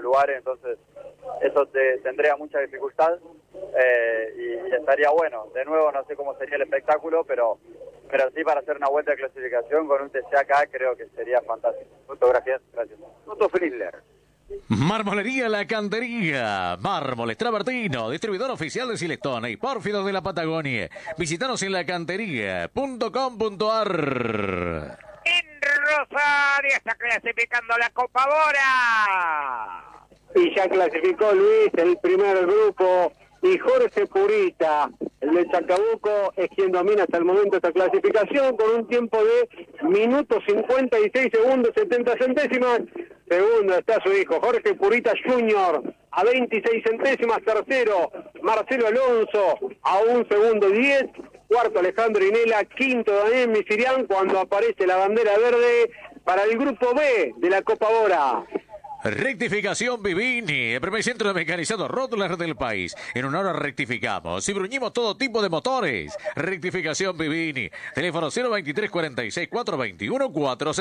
lugares, entonces eso tendría mucha dificultad y estaría bueno. De nuevo, no sé cómo sería el espectáculo, pero sí, para hacer una vuelta de clasificación con un TC acá creo que sería fantástico. Muchas gracias. Toto Frizzler. Marmolería La Cantería, Mármoles Travertino, distribuidor oficial de Silectón y Pórfidos de la Patagonia. Visítanos en lacantería.com.ar. En Rosario está clasificando la Copa Bora. Y ya clasificó Luis, el primer grupo, y Jorge Purita, el de Chacabuco, es quien domina hasta el momento esta clasificación con un tiempo de minutos 56 segundos 70 centésimas. Segundo está su hijo Jorge Purita Jr. a 26 centésimas. Tercero Marcelo Alonso a 1 segundo 10. Cuarto Alejandro Inela. Quinto Daniel Misirián cuando aparece la bandera verde para el grupo B de la Copa Bora. Rectificación Vivini, el primer centro de mecanizado Rottler del país. En una hora rectificamos y bruñimos todo tipo de motores. Rectificación Vivini. Teléfono 023 46 421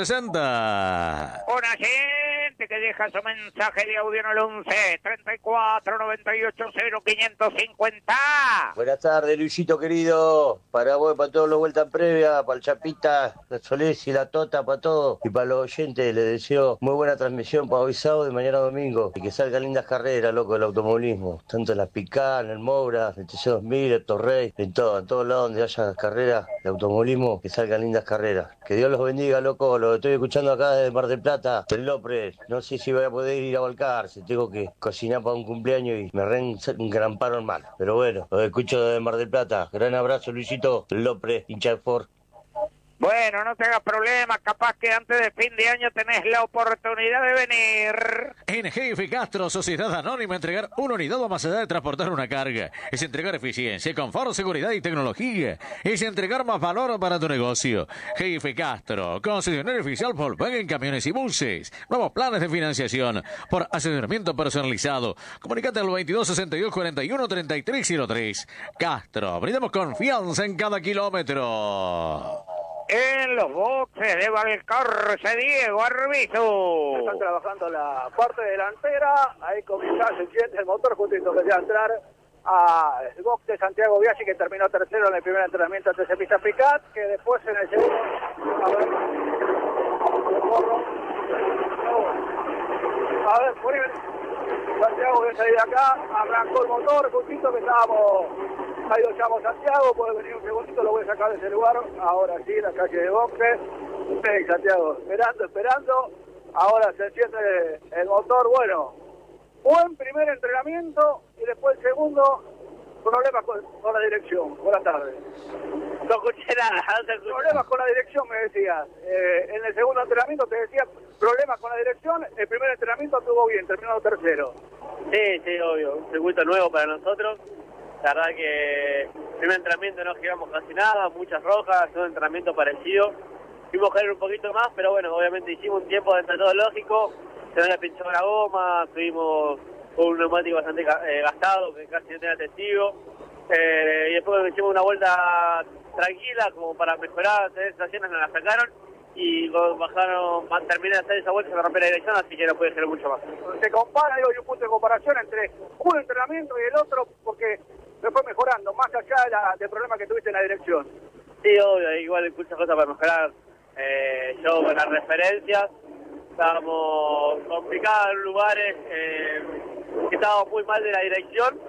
460. Una gente que deja su mensaje de audio en el 11 34 98 0 550. Buenas tardes, Luisito querido. Para vos, para todos los vueltas previas, para el Chapita, la Solés y la Tota, para todos. Y para los oyentes les deseo muy buena transmisión para hoy sábado y mañana domingo. Y que salgan lindas carreras, loco, del automovilismo. Tanto en las Picán, en el Moura, el TC2000, el Torrey, en todos lados donde haya carreras de automovilismo, que salgan lindas carreras. Que Dios los bendiga, loco. Lo estoy escuchando acá desde Mar del Plata, del López. No sé si voy a poder ir a volcar, si tengo que cocinar para un cumpleaños y me reengramparon mal. Pero bueno, lo escucho desde Mar del Plata. Gran abrazo, Luisito López, hincha de Ford. Bueno, no te hagas problema, capaz que antes de fin de año tenés la oportunidad de venir. En Jefe Castro, Sociedad Anónima, entregar una unidad o más allá de transportar una carga. Es entregar eficiencia, confort, seguridad y tecnología. Es entregar más valor para tu negocio. Jefe Castro, concesionario oficial Volkswagen en camiones y buses. Nuevos planes de financiación por asesoramiento personalizado. Comunicate al 22 62 41 33 03. Castro, brindamos confianza en cada kilómetro. En los boxes de Valcarce, Diego Arbizu. Están trabajando la parte delantera, ahí comienza, se siente el motor justito que va a entrar al box de Santiago Biaggi, que terminó tercero en el primer entrenamiento ante Pista Picat, que después en el segundo, a ver, por ahí, Santiago que salir de acá, arrancó el motor, justito que estábamos. Ahí lo llamo Santiago, puede venir un segundito, lo voy a sacar de ese lugar. Ahora sí, la calle de boxe. Santiago, esperando. Ahora se enciende el motor. Bueno, buen primer entrenamiento y después el segundo, problemas con la dirección. Buenas tardes. No escuché nada. Problemas con la dirección, me decías. En el segundo entrenamiento te decía problemas con la dirección. El primer entrenamiento estuvo bien, terminado tercero. Sí, obvio. Un circuito nuevo para nosotros. La verdad que el primer entrenamiento no giramos casi nada, muchas rojas, un entrenamiento parecido. Fuimos a caer un poquito más, pero bueno, obviamente hicimos un tiempo dentro de todo lógico. Se nos había pinchado la goma, estuvimos con un neumático bastante gastado, que casi no tenía testigo. Y después hicimos una vuelta tranquila, como para mejorar, las sensaciones nos las sacaron. Y cuando terminé de hacer esa vuelta se me rompió la dirección, así que no pude hacer mucho más. Se compara, hay un punto de comparación entre un entrenamiento y el otro, porque se fue mejorando, más allá del problema que tuviste en la dirección. Sí, obvio, igual hay muchas cosas para mejorar. Yo con las referencias, estábamos complicados en lugares que estábamos muy mal de la dirección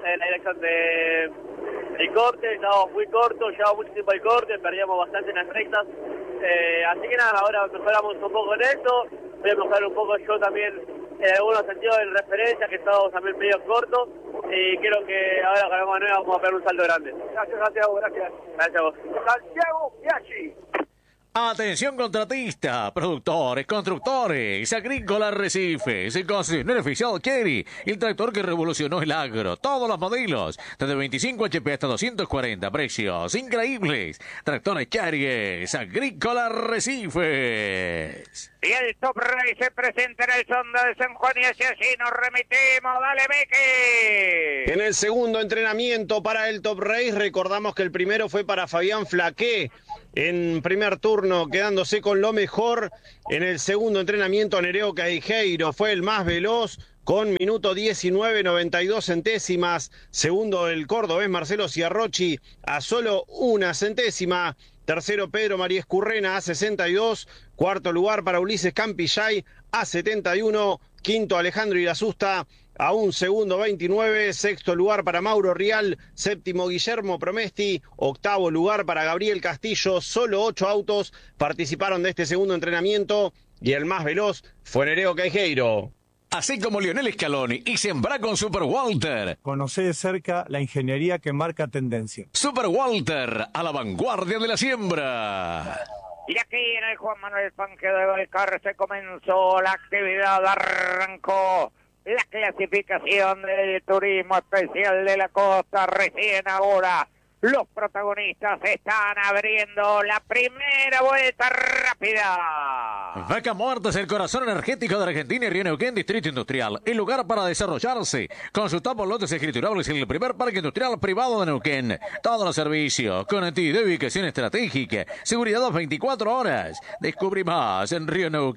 del corte, estábamos muy cortos, llevaba mucho tiempo el corte, perdíamos bastante en las rectas. Así que nada, ahora mejoramos un poco en eso, voy a mejorar un poco yo también en algunos sentidos de referencia, que estábamos también medio cortos, y creo que ahora con la goma nueva vamos a pegar un salto grande. Gracias, Santiago, gracias. Gracias a vos. Santiago Biaggi. Atención contratista, productores, constructores, agrícolas Recifes, el concesionario oficial Kerry, el tractor que revolucionó el agro, todos los modelos, desde 25 HP hasta 240, precios increíbles. Tractores Kerry, agrícolas Recifes. Y el Top Race se presenta en el Sonda de San Juan y hacia allí nos remitimos. ¡Dale, Beque! En el segundo entrenamiento para el Top Race, recordamos que el primero fue para Fabián Flaqué, en primer turno quedándose con lo mejor. En el segundo entrenamiento, Nereo Caijeiro fue el más veloz, con minuto 19.92 centésimas. Segundo el cordobés Marcelo Ciarrochi a solo 1 centésima. Tercero Pedro María Escurrena a 62. Cuarto lugar para Ulises Campillay a 71. Quinto Alejandro Irasusta a 1 segundo 29. Sexto lugar para Mauro Rial. Séptimo Guillermo Promesti. Octavo lugar para Gabriel Castillo. Solo 8 autos participaron de este segundo entrenamiento y el más veloz fue Nereo Queijeiro. Así como Lionel Scaloni y sembrá con Super Walter. Conocé de cerca la ingeniería que marca tendencia. Super Walter, a la vanguardia de la siembra. Y aquí en el Juan Manuel Fanque de Balcar se comenzó la actividad, arrancó la clasificación del turismo especial de la costa. Recién ahora los protagonistas están abriendo la primera vuelta rápida. Vaca Muerta es el corazón energético de Argentina y Río Neuquén, Distrito Industrial. El lugar para desarrollarse. Consulta por lotes escriturables en el primer parque industrial privado de Neuquén. Todos los servicios, conectividad y ubicación estratégica. Seguridad 24 horas. Descubrí más en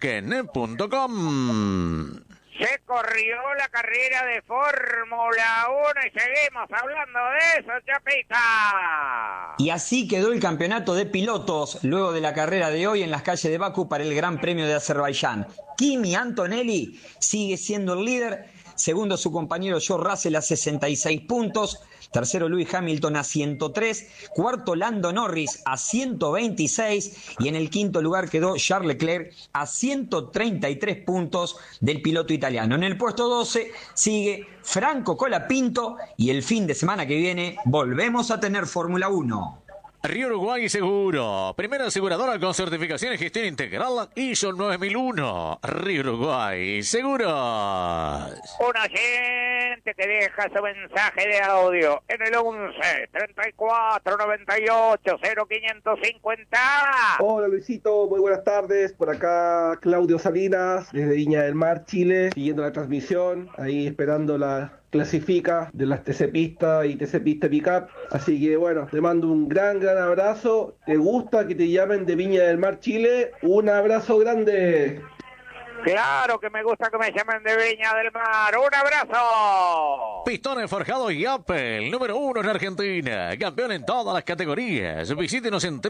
rioneuquén.com. Se corrió la carrera de Fórmula 1 y seguimos hablando de eso, Chapita. Y así quedó el campeonato de pilotos luego de la carrera de hoy en las calles de Bakú para el Gran Premio de Azerbaiyán. Kimi Antonelli sigue siendo el líder, segundo su compañero George Russell a 66 puntos, tercero Lewis Hamilton a 103, cuarto Lando Norris a 126 y en el quinto lugar quedó Charles Leclerc a 133 puntos del piloto italiano. En el puesto 12 sigue Franco Colapinto y el fin de semana que viene volvemos a tener Fórmula 1. Río Uruguay Seguro, primera aseguradora con certificación y gestión integral ISO 9001. Río Uruguay Seguros. Un oyente que deja su mensaje de audio en el 11 34 98 0550. Hola Luisito, muy buenas tardes. Por acá Claudio Salinas, desde Viña del Mar, Chile, siguiendo la transmisión, ahí esperando la clasifica de las TC Pista y TC Pista Pickup. Así que bueno, te mando un gran abrazo. ¿Te gusta que te llamen de Viña del Mar, Chile? Un abrazo grande. Claro que me gusta que me llamen de Viña del Mar. ¡Un abrazo! Pistones forjados y Apple, número 1 en Argentina. Campeón en todas las categorías. Visítenos en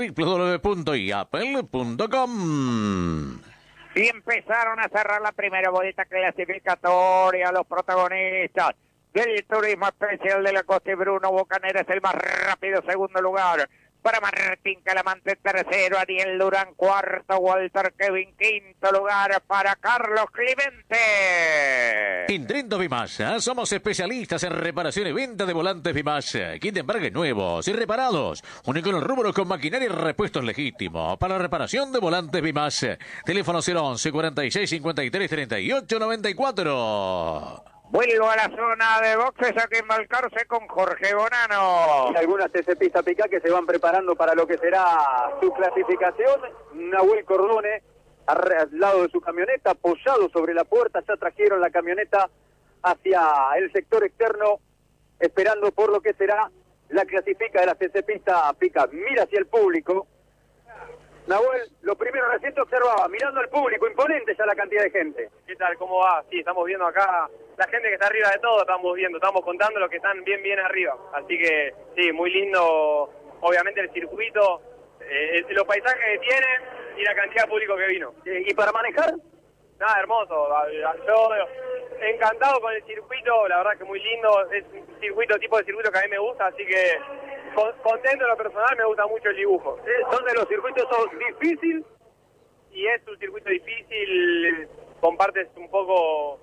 www.yapple.com. Y empezaron a cerrar la primera vuelta clasificatoria. Los protagonistas del turismo especial de la costa y Bruno Bocanera es el más rápido, segundo lugar. Para Martín Calamante, tercero, Ariel Durán, cuarto, Walter Kevin, quinto lugar para Carlos Clemente. En Trento Vimasa somos especialistas en reparación y venta de volantes Vimasa. Kit de embrague nuevos y reparados. Único en el rubro con maquinaria y repuestos legítimos. Para reparación de volantes Vimasa. Teléfono 011 46 53 38 94. Vuelvo a la zona de boxes aquí en Balcarce con Jorge Bonano. Y algunas TC Pista Pickup que se van preparando para lo que será su clasificación. Nahuel Cordone al lado de su camioneta, apoyado sobre la puerta, ya trajeron la camioneta hacia el sector externo, esperando por lo que será la clasifica de la TC Pista Pickup. Mira hacia el público. Nahuel, lo primero recién te observaba, mirando al público, imponente ya la cantidad de gente. ¿Qué tal? ¿Cómo va? Sí, estamos viendo acá la gente que está arriba de todo, estamos contando los que están bien arriba. Así que sí, muy lindo, obviamente el circuito, los paisajes que tiene y la cantidad de público que vino. ¿Y para manejar? Nada, hermoso. Yo encantado con el circuito, la verdad que muy lindo, es un tipo de circuito que a mí me gusta, así que contento en lo personal, me gusta mucho el dibujo. Son de los circuitos difíciles y es un circuito difícil, con partes un poco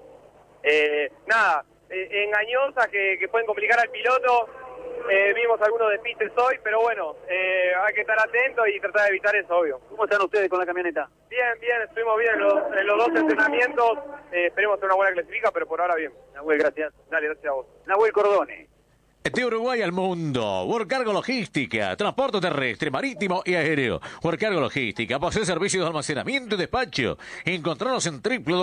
engañosas que pueden complicar al piloto. Vimos algunos despistes hoy, pero bueno, hay que estar atentos y tratar de evitar eso, obvio. ¿Cómo están ustedes con la camioneta? Bien, estuvimos bien en los dos entrenamientos. Esperemos hacer una buena clasifica, pero por ahora bien. Nahuel, gracias. Dale, gracias a vos. Nahuel Cordone. De Uruguay al mundo, Workcargo Logística, transporte terrestre, marítimo y aéreo. Workcargo Logística, posee servicios de almacenamiento y despacho. Encontranos en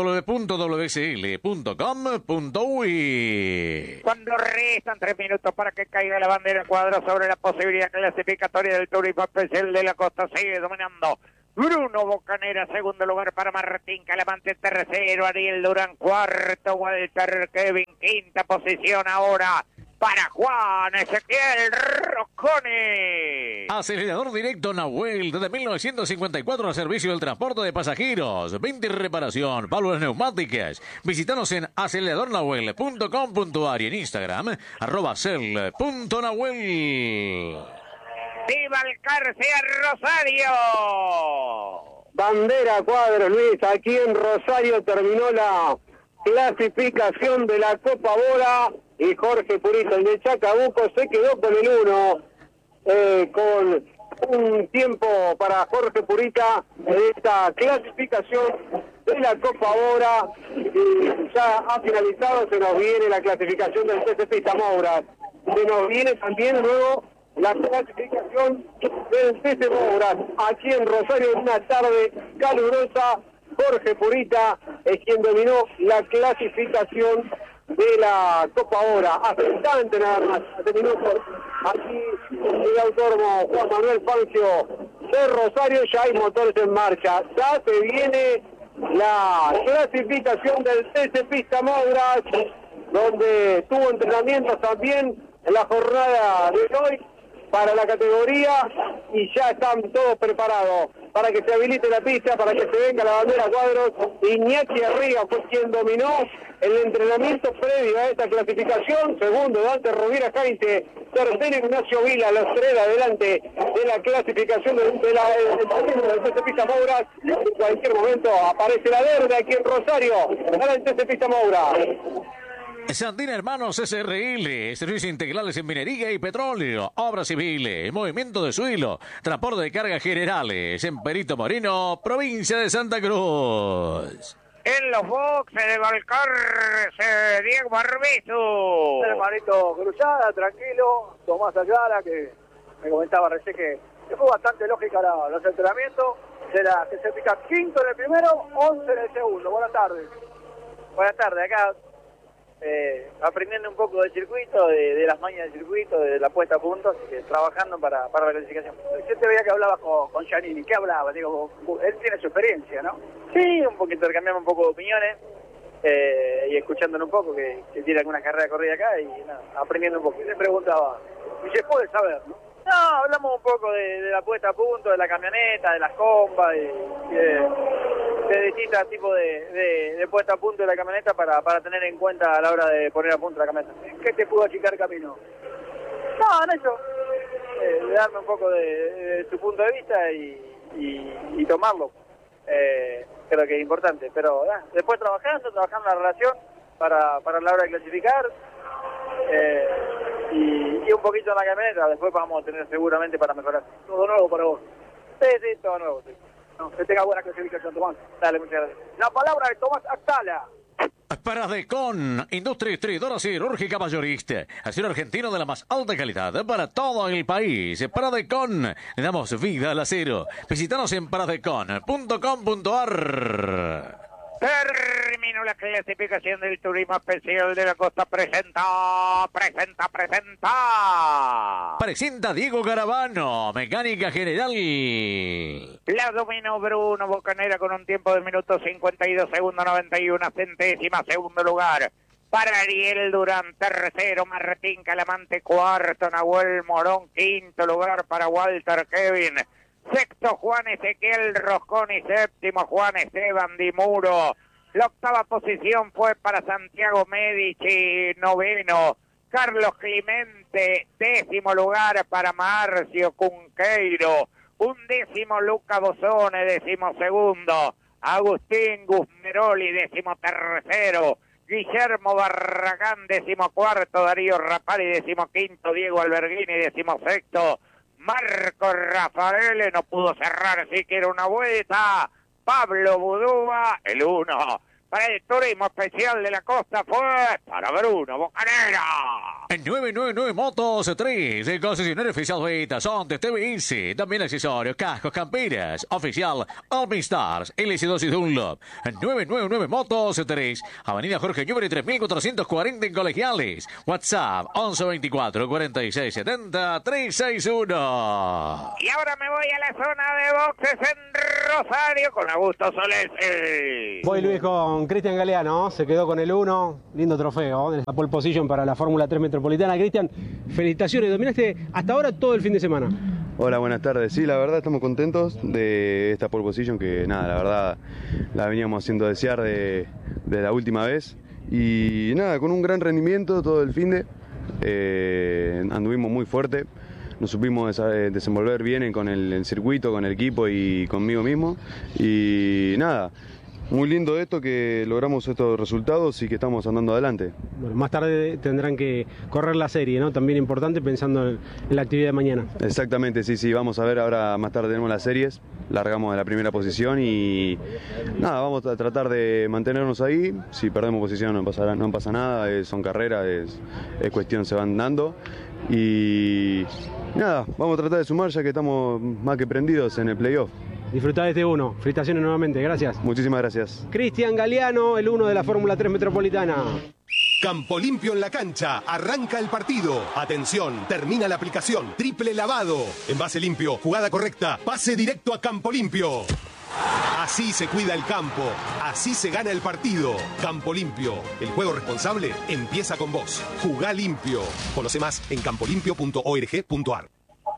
www.wsl.com.uy. Cuando restan 3 minutos para que caiga la bandera cuadro sobre la posibilidad clasificatoria del turismo especial de la costa, sigue dominando Bruno Bocanera, segundo lugar para Martín Calamante, tercero, Ariel Durán, cuarto, Walter Kevin, quinta posición ahora para Juan Ezequiel Rosconi. Acelerador directo Nahuel, desde 1954 al servicio del transporte de pasajeros, venta y reparación, válvulas neumáticas. Visítanos en aceleradornahuel.com.ar y en Instagram, @cel.nahuel. ¡Viva el García Rosario! Bandera cuadros, Luis. Aquí en Rosario terminó la clasificación de la Copa Bora y Jorge Purito, el de Chacabuco, se quedó con el 1, con un tiempo para Jorge Purita en esta clasificación de la Copa Bora. Y ya ha finalizado, se nos viene la clasificación del TC Pista Mouras. Se nos viene también luego la clasificación del TC Mouras. Aquí en Rosario, en una tarde calurosa, Jorge Purita es quien dominó la clasificación de la Copa Bora. Hace instante nada más, hace minutos, aquí el autónomo Juan Manuel Fangio de Rosario, ya hay motores en marcha. Ya se viene la clasificación del TC Pista Mouras, donde tuvo entrenamientos también en la jornada de hoy para la categoría y ya están todos preparados para que se habilite la pista, para que se venga la bandera cuadros. Iñaki Arriba fue quien dominó el entrenamiento previo a esta clasificación. Segundo, Dante Rovira Jainte. Tercero, Ignacio Vila, los tres adelante de la clasificación del TC Pista Mouras. En cualquier momento aparece la verde aquí en Rosario, para el TC Pista Mouras. Sandina Hermanos SRL, servicios integrales en minería y petróleo, obras civiles, movimiento de suelo, transporte de cargas generales, en Perito Moreno, provincia de Santa Cruz. En los boxes de Balcarce, Diego Barbizu. Hermanito Cruzada, tranquilo. Tomás Ayala, que me comentaba recién que fue bastante lógica los entrenamientos. Que se pica quinto en el primero, 11 en el segundo. Buenas tardes. Buenas tardes, acá aprendiendo un poco del circuito, de las mañas del circuito, de la puesta a punto, así que trabajando para la clasificación. Yo te veía que hablabas con Giannini. ¿Qué hablaba? Digo, él tiene su experiencia, ¿no? Sí, un poquito, intercambiamos un poco de opiniones y escuchándolo un poco, que tiene alguna carrera corrida acá y nada, aprendiendo un poco. Y le preguntaba, y se puede saber, ¿no? No, hablamos un poco de la puesta a punto, de la camioneta, de las compas, de distintos tipos de puesta a punto de la camioneta para tener en cuenta a la hora de poner a punto la camioneta. ¿Qué te pudo achicar camino? No, en eso, de darme un poco de su punto de vista y tomarlo. Creo que es importante, pero después trabajando la relación para la hora de clasificar. Y un poquito en la camioneta, después vamos a tener seguramente para mejorar. Todo nuevo para vos. Sí, todo nuevo, sí. No, que tenga buena clasificación, Tomás. Dale, muchas gracias. La palabra de Tomás Actala. Paradecon, industria distribuidora siderúrgica mayorista, acero argentino de la más alta calidad para todo el país. Paradecon, le damos vida al acero. Visítanos en paradecon.com.ar. Terminó la clasificación del turismo especial de la costa. Presenta Diego Garavano, mecánica general. La dominó Bruno Bocanera con un tiempo de minutos 52 segundos 91 centésimas. Segundo lugar para Ariel Durán. Tercero, Martín Calamante. Cuarto, Nahuel Morón. Quinto lugar para Walter Kevin. Sexto, Juan Ezequiel Rosconi. Séptimo, Juan Esteban Di Muro. La octava posición fue para Santiago Medici. Noveno, Carlos Clemente. Décimo lugar para Marcio Cunqueiro. Undécimo, Luca Bosone. Décimo segundo, Agustín Guzmeroli. Décimo tercero, Guillermo Barragán. Décimo cuarto, Darío Rapari. Décimo quinto, Diego Alberghini. Décimo sexto, Marco Rafael. No pudo cerrar siquiera una vuelta Pablo Budúa, el 1. para el turismo especial de la costa fue para Bruno Bocanera. En 999 Motos 3, el concesionario oficial Vita, Sontes, TVS, también accesorios, cascos, camperas, oficial Alpine Stars, LC2 y Dunlop. En 999 Motos 3, Avenida Jorge Newbery 3440 en Colegiales. WhatsApp 1124 46 70 361. Y ahora me voy a la zona de boxes en Rosario con Augusto Solese. Voy Luis con Cristian Galeano, se quedó con el 1, lindo trofeo, la pole position para la Fórmula 3 Metropolitana. Cristian, felicitaciones, dominaste hasta ahora todo el fin de semana. Hola, buenas tardes. Sí, la verdad estamos contentos de esta pole position que nada, la verdad la veníamos haciendo desear de la última vez. Y nada, con un gran rendimiento todo el fin de, anduvimos muy fuerte. Nos supimos desenvolver bien con el circuito, con el equipo y conmigo mismo. Y nada, muy lindo esto que logramos estos resultados y que estamos andando adelante. Bueno, más tarde tendrán que correr la serie, ¿no? También importante pensando en la actividad de mañana. Exactamente, sí, vamos a ver ahora más tarde tenemos las series, largamos de la primera posición y nada, vamos a tratar de mantenernos ahí. Si perdemos posición no pasa nada, son carreras, es cuestión, se van dando. Y nada, vamos a tratar de sumar ya que estamos más que prendidos en el playoff. Disfrutá de este 1, felicitaciones nuevamente, gracias. Muchísimas gracias. Cristian Galeano, el 1 de la Fórmula 3 Metropolitana. Campo Limpio en la cancha, arranca el partido. Atención, termina la aplicación, triple lavado. Envase limpio, jugada correcta, pase directo a Campo Limpio. Así se cuida el campo, así se gana el partido. Campo Limpio, el juego responsable empieza con vos. Jugá limpio. Conoce más en campolimpio.org.ar.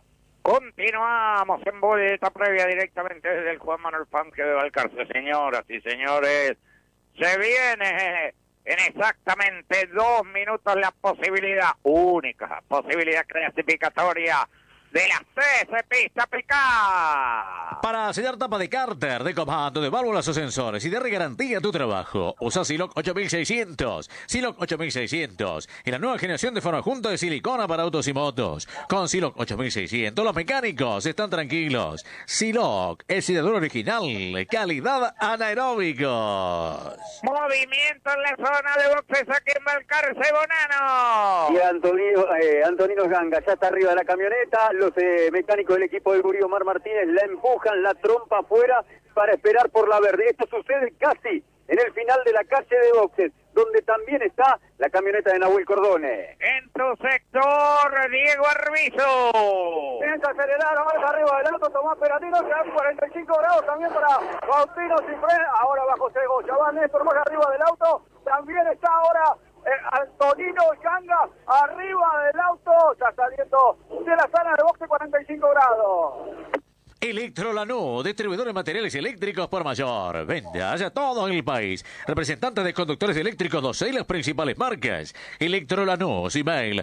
Continuamos en vuelta previa directamente desde el Juan Manuel Fangio de Balcarce. Señoras y señores, se viene en exactamente 2 minutos la única posibilidad clasificatoria de las 13 pistas picadas. Para sellar tapa de cárter, de comando, de válvulas o sensores y darle garantía a tu trabajo, usa Siloc 8600. Siloc 8600 y la nueva generación de forma de silicona para autos y motos. Con Siloc 8600 los mecánicos están tranquilos. Siloc, el sellador original, calidad anaeróbicos. Movimiento en la zona de boxes aquí en Balcarce, Bonano. Y Antonino Ganga ya está arriba de la camioneta. Los mecánicos del equipo del Gurí Omar Martínez la empujan, la trompa afuera para esperar por la verde. Esto sucede casi en el final de la calle de boxes, donde también está la camioneta de Nahuel Cordone. En tu sector, Diego Arbizo. Piensa acelerar, ahora arriba del auto, Tomás Peratino, se dan 45 grados también para Bautino Cifré. Ahora bajo Segoya, va Néstor más arriba del auto, también está ahora Antonino Ganga arriba del auto, ya saliendo de la sala de boxe, 45 grados. Electrolanú, distribuidor de materiales eléctricos por mayor. Ventas a todo el país. Representantes de conductores eléctricos 12 y las principales marcas. Electrolanú, email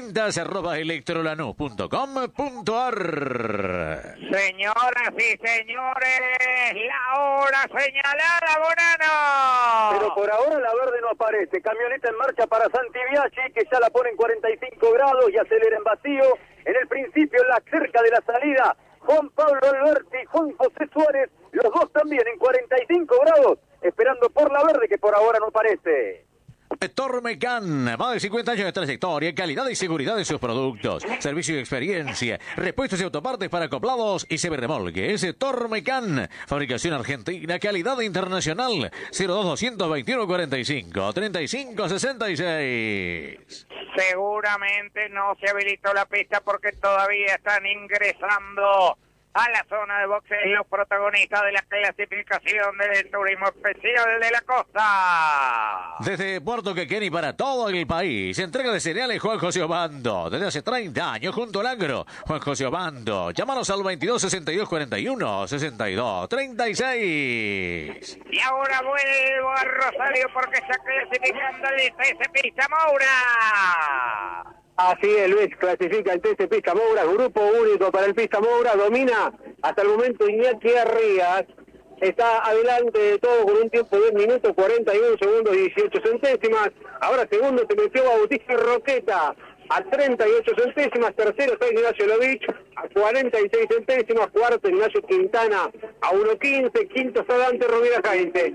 ventas@electrolanú.com.ar. Señoras y señores, la hora señalada, Bonano. Pero por ahora la verde no aparece. Camioneta en marcha para Santi Biaggi, que ya la pone en 45 grados y acelera en vacío. En el principio, cerca de la salida, Juan Pablo Alberti, Juan José Suárez, los dos también en 45 grados, esperando por la verde que por ahora no aparece. Tormecan, más de 50 años de trayectoria, calidad y seguridad en sus productos, servicio y experiencia, repuestos y autopartes para acoplados y semirremolques. Tormecan, fabricación argentina, calidad internacional. 02221 45 35 66. Seguramente no se habilitó la pista porque todavía están ingresando a la zona de boxes los protagonistas de la clasificación del turismo especial de la costa. Desde Puerto Quequén para todo el país, entrega de cereales Juan José Obando. Desde hace 30 años junto al agro, Juan José Obando. Llámanos al 22 62 41 62 36. Y ahora vuelvo a Rosario porque está clasificando el TC Pista Moura. Así es, Luis, clasifica el TC Pista Moura, grupo único para el Pista Moura, domina hasta el momento Iñaki Arrías, está adelante de todo con un tiempo de 2 minutos 41 segundos y 18 centésimas, ahora segundo se metió Bautista Roqueta a 38 centésimas, tercero está Ignacio Lovich a 46 centésimas, cuarto Ignacio Quintana a 1.15, quinto está Dante Rovira Jainte.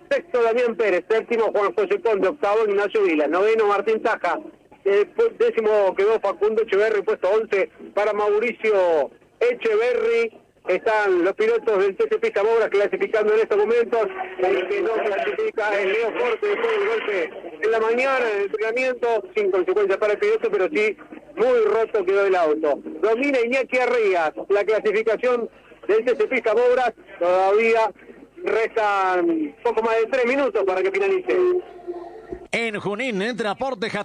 sexto Damián Pérez, séptimo Juan José Conde, octavo Ignacio Vila, noveno Martín Taja, décimo quedó Facundo Echeverri, puesto 11 para Mauricio Echeverri. Están los pilotos del TC Pista Mouras clasificando en estos momentos. El que no clasifica es Leo Forte después del golpe en la mañana en el entrenamiento, sin consecuencias para el piloto, pero sí muy roto quedó el auto. Domina Iñaki Arrías la clasificación del TC Pista Mouras. Todavía restan poco más de 3 minutos para que finalice. En Junín, Transporte